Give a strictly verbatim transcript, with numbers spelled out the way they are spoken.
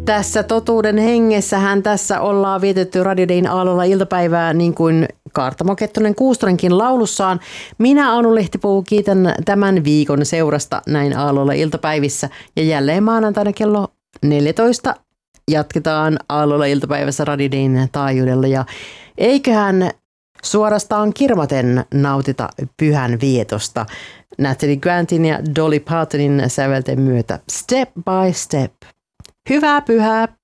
Tässä totuuden hengessähän tässä ollaan vietetty Radio Dayn aallolla iltapäivää niin kuin Kaartamo Kettunen Kuustonenkin laulussaan. Minä Anu Lehtipuu kiitän tämän viikon seurasta näin aallolla iltapäivissä ja jälleen maanantaina kello neljätoista jatketaan aallolla iltapäivässä Radio Dayn taajuudella ja eiköhän suorastaan kirmaten nautita pyhän vietosta Natalie Grantin ja Dolly Partonin sävelten myötä Step by Step. Hyvää pyhää!